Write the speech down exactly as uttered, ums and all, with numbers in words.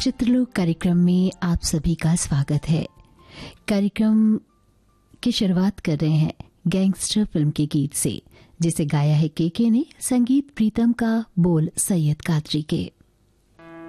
चित्रलोक कार्यक्रम में आप सभी का स्वागत है। कार्यक्रम की शुरुआत कर रहे हैं गैंगस्टर फिल्म के गीत से, जिसे गाया है केके ने, संगीत प्रीतम का, बोल सैयद कादरी के।